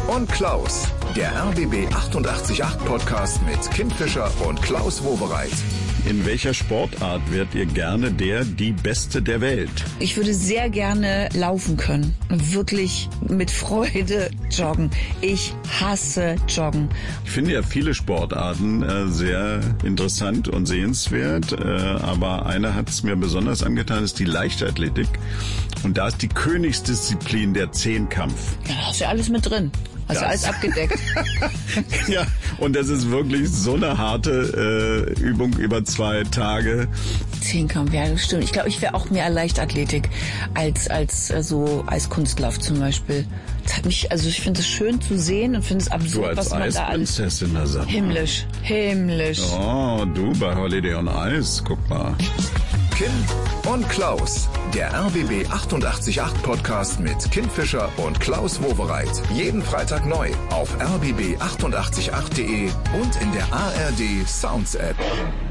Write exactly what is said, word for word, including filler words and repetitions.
und Klaus, der R B B achtundachtzig Komma acht Podcast mit Kim Fischer und Klaus Wowereit. In welcher Sportart wärt ihr gerne der, die Beste der Welt? Ich würde sehr gerne laufen können. Wirklich mit Freude joggen. Ich hasse Joggen. Ich finde ja viele Sportarten äh, sehr interessant und sehenswert, äh, aber eine hat es mir besonders angetan, ist die Leichtathletik. Und da ist die Königsdisziplin der Zehnkampf. Ja, da hast du ja alles mit drin. Hast du alles abgedeckt. Ja, und das ist wirklich so eine harte äh, Übung über zwei Tage. Zehnkampf, ja, das stimmt. Ich glaube, ich wäre auch mehr Leichtathletik als als äh, so Eiskunstlauf zum Beispiel. Das hat mich, also ich finde es schön zu sehen und finde es absurd, was man da alles... Eisprinzessin, da sagt man. Himmlisch, himmlisch. Oh, du bei Holiday on Ice, guck mal. Kim und Klaus, der R B B achtundachtzig Komma acht Podcast mit Kim Fischer und Klaus Wowereit. Jeden Freitag neu auf r b b achtundachtzig Komma acht punkt de und in der A R D Sounds App.